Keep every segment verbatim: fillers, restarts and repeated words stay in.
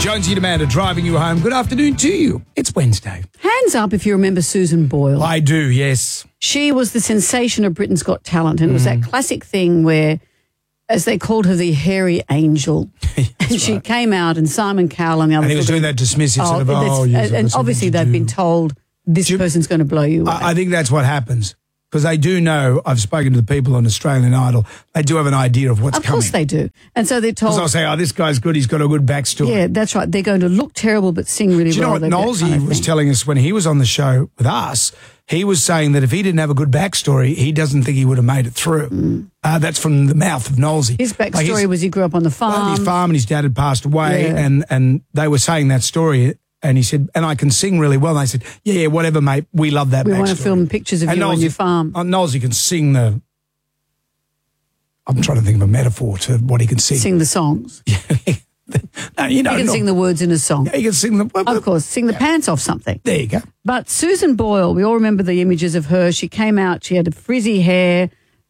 Jonesy and Amanda driving you home. Good afternoon to you. It's Wednesday. Hands up if you remember Susan Boyle. I do, yes. She was the sensation of Britain's Got Talent, and it was that classic thing where, as they called her, the hairy angel. And she right. came out, and Simon Cowell and the other... And he was doing that dismissive sort of, oh, yes. And, and obviously they've been told this you, person's going to blow you away. I, I think that's what happens. Because they do know, I've spoken to the people on Australian Idol, they do have an idea of what's of coming. Of course they do. And so they're told... Because they'll say, oh, this guy's good, he's got a good backstory. Yeah, that's right. They're going to look terrible but sing really well. Do you know well, what Nolsey kind of was thing. telling us when he was on the show with us? He was saying that if he didn't have a good backstory, he doesn't think he would have made it through. Mm. Uh, that's from the mouth of Nolsey. His backstory like his, was he grew up on the farm. On his farm and his dad had passed away, Yeah. and, and they were saying that story. And he said, and I can sing really well. And they said, yeah, yeah, whatever, mate. We love that We backstory. want to film pictures of and you Nolsey, on your farm. Uh, Nolsey can sing the... I'm trying to think of a metaphor to what he can sing. Sing the songs. no, you know, He can not, sing the words in a song. Yeah, he can sing the... Well, Of course, sing the yeah. pants off something. There you go. But Susan Boyle, we all remember the images of her. She came out, she had a frizzy hair,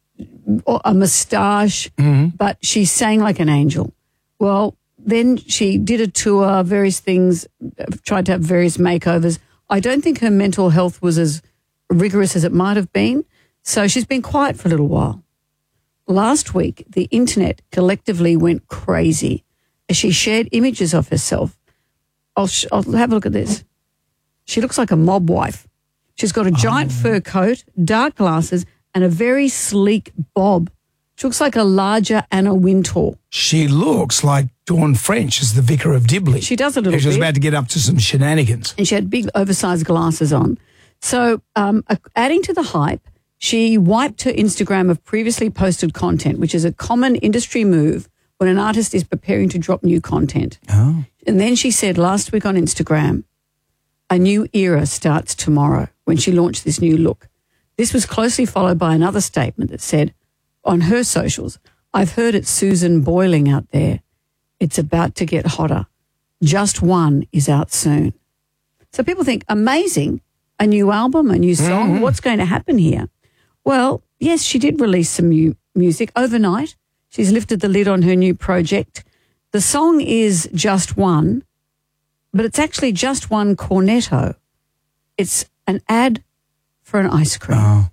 a moustache, mm-hmm. but she sang like an angel. Well, then she did a tour, various things, tried to have various makeovers. I don't think her mental health was as rigorous as it might have been, so she's been quiet for a little while. Last week, the internet collectively went crazy as she shared images of herself. I'll, sh- I'll have a look at this. She looks like a mob wife. She's got a giant oh. fur coat, dark glasses, and a very sleek bob. She looks like a larger Anna Wintour. She looks like Dawn French as the Vicar of Dibley. She does a little bit. She was about to get up to some shenanigans. And she had big oversized glasses on. So um, adding to the hype, she wiped her Instagram of previously posted content, which is a common industry move when an artist is preparing to drop new content. Oh. And then she said last week on Instagram, a new era starts tomorrow, when she launched this new look. This was closely followed by another statement that said, on her socials, I've heard it's Susan boiling out there. It's about to get hotter. Just One is out soon. So people think, amazing, a new album, a new song, mm-hmm. what's going to happen here? Well, yes, she did release some new music overnight. She's lifted the lid on her new project. The song is Just One, but it's actually Just One Cornetto. It's an ad for an ice cream. Oh.